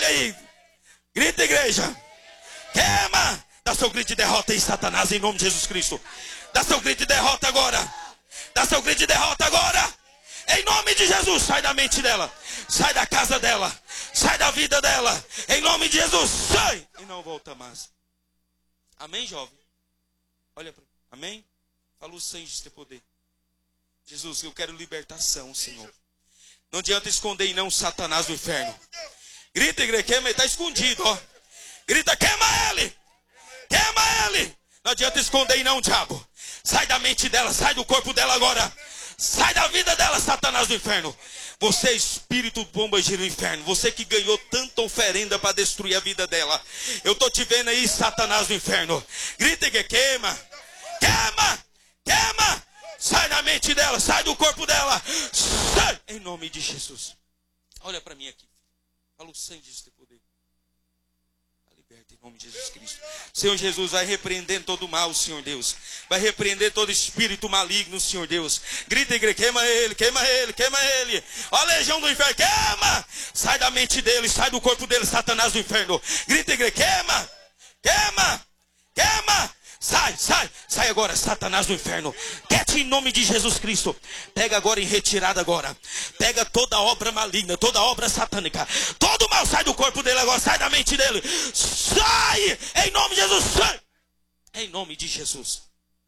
Olha aí. Grita, igreja. Queima. Dá seu grito de derrota aí, Satanás, em nome de Jesus Cristo. Dá seu grito de derrota agora. Dá seu grito de derrota agora. Em nome de Jesus, sai da mente dela. Sai da casa dela. Sai da vida dela. Em nome de Jesus, sai. E não volta mais. Amém, jovem? Olha para mim. Amém? Fala o sangue de ter poder. Jesus, eu quero libertação, Senhor. Não adianta esconder não Satanás do inferno. Grita, igreja, queima, ele está escondido, ó. Grita, queima ele. Queima ele. Não adianta esconder não, diabo. Sai da mente dela, sai do corpo dela agora. Sai da vida dela, Satanás do inferno. Você é espírito bomba gira no inferno. Você que ganhou tanta oferenda para destruir a vida dela. Eu estou te vendo aí, Satanás do inferno. Grita que queima. Queima. Queima. Sai da mente dela, sai do corpo dela. Sai. Em nome de Jesus. Olha para mim aqui. Fala o sangue de Jesus ter poder. Liberta em nome de Jesus Cristo. Senhor Jesus, vai repreendendo todo o mal, Senhor Deus. Vai repreender todo espírito maligno, Senhor Deus. Grita, igreja, queima ele, queima ele, queima ele. Ó a legião do inferno, queima. Sai da mente dele, sai do corpo dele, Satanás do inferno. Grita, igreja, queima, queima, queima. Sai, sai, sai agora, Satanás do inferno. Quete em nome de Jesus Cristo. Pega agora em retirada agora. Pega toda obra maligna, toda obra satânica. Todo mal sai do corpo dele agora, sai da mente dele. Sai, em nome de Jesus, sai. Em nome de Jesus.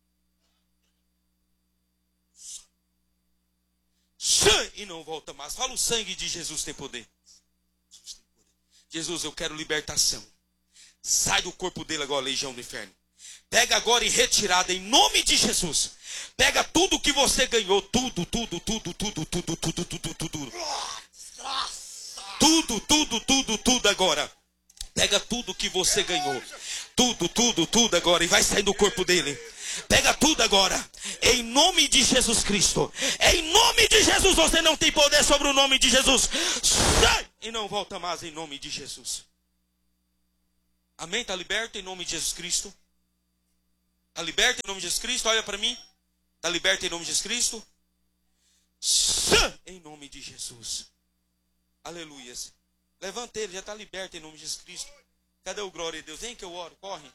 Sai e não volta mais. Fala o sangue de Jesus tem poder. Jesus, eu quero libertação. Sai do corpo dele agora, legião do inferno. Pega agora em retirada, em nome de Jesus. Pega tudo que você ganhou. Tudo. Tudo agora. Pega tudo que você ganhou. Tudo agora. E vai sair do corpo dele. Pega tudo agora. Em nome de Jesus Cristo. Em nome de Jesus. Você não tem poder sobre o nome de Jesus. Sai! E não volta mais em nome de Jesus. Amém? Está liberto em nome de Jesus Cristo? Está liberto em nome de Jesus Cristo? Olha para mim. Está liberto em nome de Jesus Cristo? Em nome de Jesus. Aleluias. Levanta ele, já está liberto em nome de Jesus Cristo. Cadê o glória de Deus? Vem que eu oro, corre.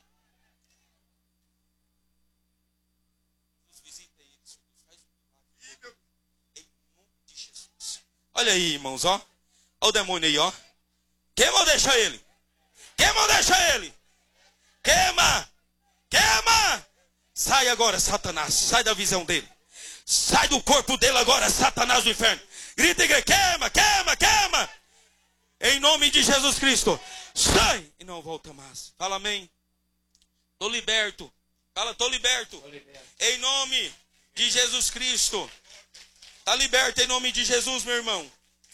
Visita ele, faz um milagre. Em nome de Jesus. Olha aí, irmãos, ó. Olha o demônio aí, ó. Queima ou deixa ele? Queima ou deixa ele? Queima! Queima! Sai agora, Satanás. Sai da visão dele. Sai do corpo dele agora, Satanás do inferno. Grita, igreja, queima, queima, queima. Em nome de Jesus Cristo. Sai e não volta mais. Fala amém. Estou liberto. Fala, estou liberto. Em nome de Jesus Cristo. Está liberto em nome de Jesus, meu irmão.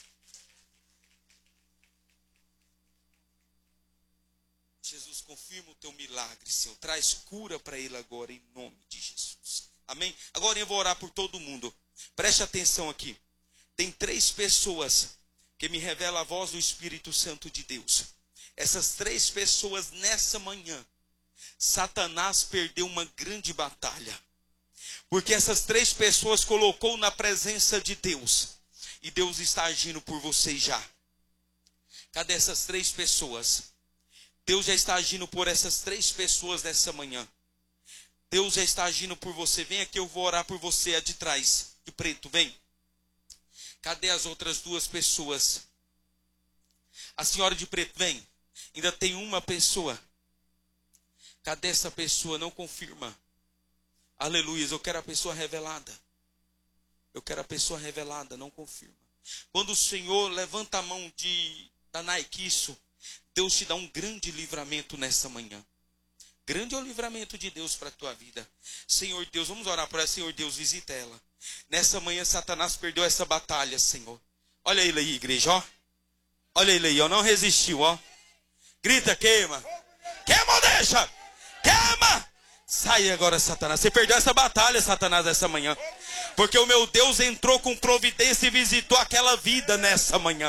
Jesus, confirma o teu milagre, Senhor. Traz cura para ele agora, em nome de Jesus. Amém? Agora eu vou orar por todo mundo. Preste atenção aqui. Tem 3 pessoas que me revelam a voz do Espírito Santo de Deus. Essas 3 pessoas, nessa manhã, Satanás perdeu uma grande batalha. Porque essas 3 pessoas colocou na presença de Deus. E Deus está agindo por vocês já. Cadê essas 3 pessoas? Deus já está agindo por essas 3 pessoas nessa manhã. Deus já está agindo por você. Vem aqui, eu vou orar por você. A de trás, de preto, vem. Cadê as outras 2 pessoas? A senhora de preto, vem. Ainda tem uma pessoa. Cadê essa pessoa? Não confirma. Aleluia, eu quero a pessoa revelada. Eu quero a pessoa revelada, não confirma. Quando o Senhor levanta a mão da Nike, isso, Deus te dá um grande livramento nessa manhã. Grande é o livramento de Deus para a tua vida. Senhor Deus, vamos orar por ela. Senhor Deus, visita ela. Nessa manhã Satanás perdeu essa batalha, Senhor. Olha ele aí, igreja, ó. Olha ele aí, ó. Não resistiu, ó. Grita, queima. Queima ou deixa? Queima! Sai agora, Satanás. Você perdeu essa batalha, Satanás, essa manhã. Porque o meu Deus entrou com providência e visitou aquela vida nessa manhã.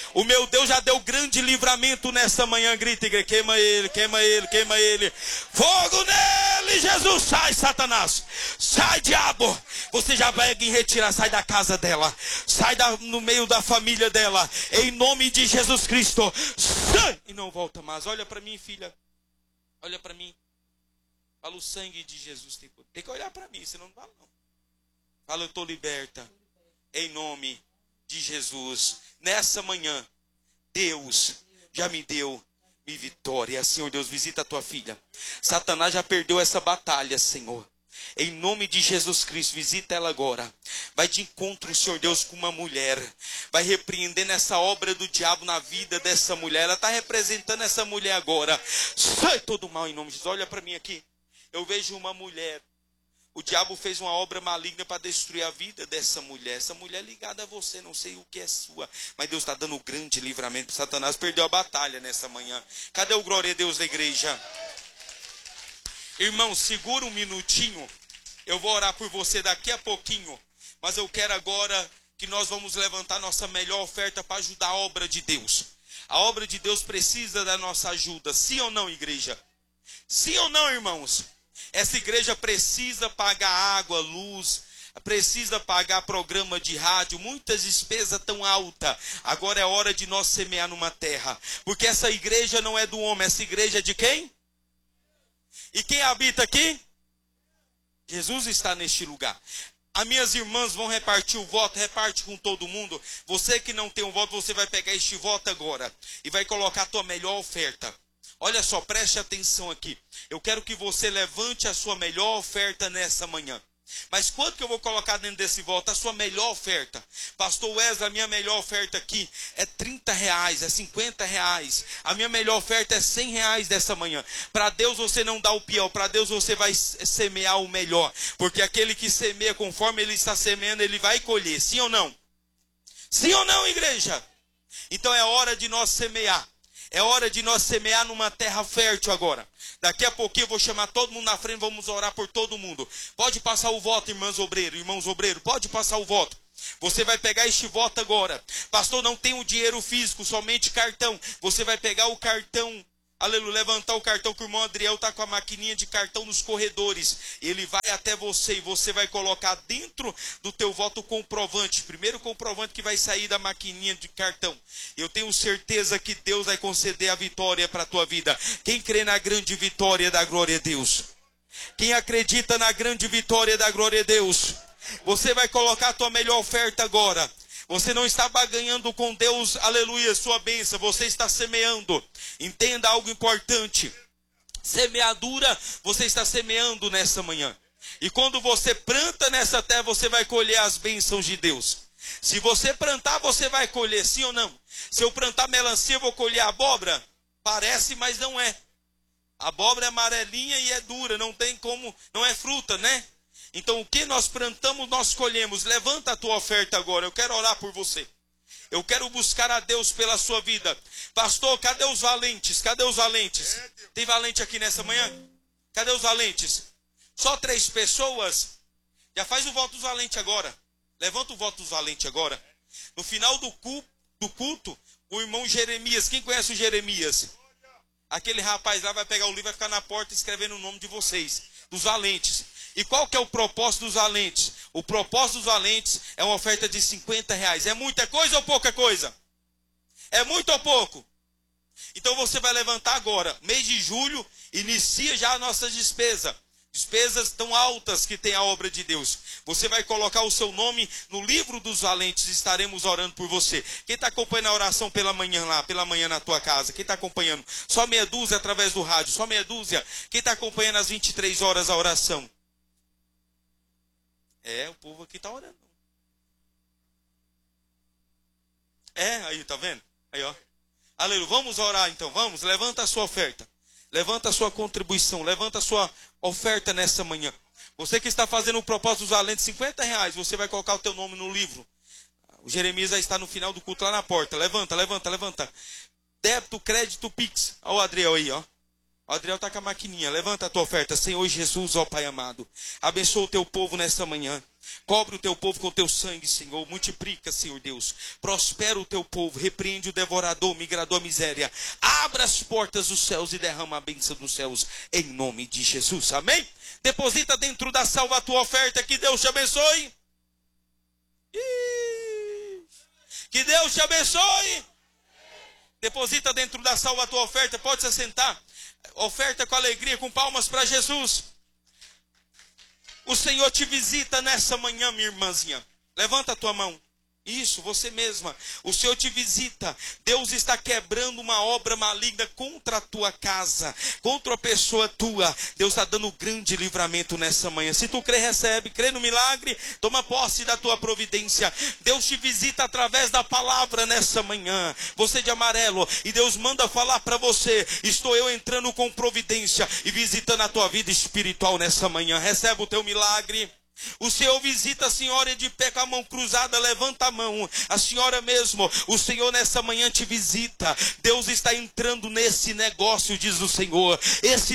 O meu Deus já deu grande livramento nessa manhã. Grita, igreja, queima ele, queima ele, queima ele. Fogo nele, Jesus. Sai, Satanás. Sai, diabo. Você já vai em retirar, sai da casa dela. Sai no meio da família dela. Em nome de Jesus Cristo. Sai e não volta mais. Olha para mim, filha. Olha para mim. Fala, o sangue de Jesus tem que olhar para mim, senão não fala não. Fala, eu estou liberta. Em nome de Jesus. Nessa manhã, Deus já me deu vitória. Senhor Deus, visita a tua filha. Satanás já perdeu essa batalha, Senhor. Em nome de Jesus Cristo, visita ela agora. Vai de encontro, Senhor Deus, com uma mulher. Vai repreendendo essa obra do diabo na vida dessa mulher. Ela está representando essa mulher agora. Sai todo mal em nome de Jesus. Olha para mim aqui. Eu vejo uma mulher. O diabo fez uma obra maligna para destruir a vida dessa mulher. Essa mulher ligada a você, não sei o que é sua. Mas Deus está dando um grande livramento. Satanás perdeu a batalha nessa manhã. Cadê o glória a Deus da igreja? Irmão, segura um minutinho. Eu vou orar por você daqui a pouquinho. Mas eu quero agora que nós vamos levantar nossa melhor oferta para ajudar a obra de Deus. A obra de Deus precisa da nossa ajuda. Sim ou não, igreja? Sim ou não, irmãos? Essa igreja precisa pagar água, luz, precisa pagar programa de rádio, muitas despesas tão altas. Agora é hora de nós semear numa terra. Porque essa igreja não é do homem, essa igreja é de quem? E quem habita aqui? Jesus está neste lugar. As minhas irmãs vão repartir o voto, reparte com todo mundo. Você que não tem um voto, você vai pegar este voto agora e vai colocar a tua melhor oferta. Olha só, preste atenção aqui. Eu quero que você levante a sua melhor oferta nessa manhã. Mas quanto que eu vou colocar dentro desse voto? A sua melhor oferta. Pastor Wesley, a minha melhor oferta aqui é R$30, é R$50. A minha melhor oferta é R$100 dessa manhã. Para Deus você não dá o pior, para Deus você vai semear o melhor. Porque aquele que semeia conforme ele está semeando, ele vai colher. Sim ou não? Sim ou não, igreja? Então é hora de nós semear. É hora de nós semear numa terra fértil agora. Daqui a pouquinho eu vou chamar todo mundo na frente, vamos orar por todo mundo. Pode passar o voto, irmãos obreiros, pode passar o voto. Você vai pegar este voto agora. Pastor, não tem o dinheiro físico, somente cartão. Você vai pegar o cartão, aleluia, levantar o cartão que o irmão Adriel está com a maquininha de cartão nos corredores. Ele vai até você e você vai colocar dentro do teu voto o comprovante. Primeiro comprovante que vai sair da maquininha de cartão. Eu tenho certeza que Deus vai conceder a vitória para a tua vida. Quem crê na grande vitória da glória a Deus? Quem acredita na grande vitória da glória a Deus? Você vai colocar a tua melhor oferta agora. Você não está baganhando com Deus, aleluia, sua bênção. Você está semeando. Entenda algo importante. Semeadura, você está semeando nessa manhã. E quando você planta nessa terra, você vai colher as bênçãos de Deus. Se você plantar, você vai colher, sim ou não? Se eu plantar melancia, eu vou colher abóbora? Parece, mas não é. A abóbora é amarelinha e é dura, não tem como, não é fruta, né? Então o que nós plantamos, nós colhemos. Levanta a tua oferta agora, eu quero orar por você. Eu quero buscar a Deus pela sua vida. Pastor, cadê os valentes? Cadê os valentes? Tem valente aqui nessa manhã? Cadê os valentes? Só 3 pessoas? Já faz o voto dos valentes agora. Levanta o voto dos valentes agora. No final do culto, o irmão Jeremias. Quem conhece o Jeremias? Aquele rapaz lá vai pegar o livro e vai ficar na porta escrevendo o nome de vocês. Dos valentes. E qual que é o propósito dos valentes? O propósito dos valentes é uma oferta de R$50. É muita coisa ou pouca coisa? É muito ou pouco? Então você vai levantar agora. Mês de julho, inicia já a nossa despesa. Despesas tão altas que tem a obra de Deus. Você vai colocar o seu nome no livro dos valentes. Estaremos orando por você. Quem está acompanhando a oração pela manhã lá, pela manhã na tua casa? Quem está acompanhando? Só meia dúzia através do rádio. Só meia dúzia. Quem está acompanhando às 23 horas a oração? O povo aqui está orando. Aí, tá vendo? Aí, ó. Aleluia. Vamos orar então, vamos. Levanta a sua oferta. Levanta a sua contribuição. Levanta a sua oferta nessa manhã. Você que está fazendo o propósito dos valentes, R$50, você vai colocar o teu nome no livro. O Jeremias já está no final do culto lá na porta. Levanta. Débito, crédito, Pix. Olha o Adriel aí, ó. O Adriel está com a maquininha. Levanta a tua oferta. Senhor Jesus, ó Pai amado. Abençoa o teu povo nesta manhã. Cobre o teu povo com o teu sangue, Senhor. Multiplica, Senhor Deus. Prospera o teu povo. Repreende o devorador, migrador, a miséria. Abra as portas dos céus e derrama a bênção dos céus. Em nome de Jesus. Amém? Deposita dentro da salva a tua oferta. Que Deus te abençoe. Que Deus te abençoe. Deposita dentro da salva a tua oferta. Pode se assentar. Oferta com alegria, com palmas para Jesus. O Senhor te visita nessa manhã, minha irmãzinha. Levanta a tua mão. Isso, você mesma. O Senhor te visita. Deus está quebrando uma obra maligna contra a tua casa, contra a pessoa tua. Deus está dando grande livramento nessa manhã. Se tu crê, recebe. Crê no milagre, toma posse da tua providência. Deus te visita através da palavra nessa manhã. Você de amarelo. E Deus manda falar para você. Estou eu entrando com providência e visitando a tua vida espiritual nessa manhã. Recebe o teu milagre. O Senhor visita a senhora de pé com a mão cruzada, levanta a mão. A senhora mesmo, o Senhor nessa manhã te visita. Deus está entrando nesse negócio, diz o Senhor. Esse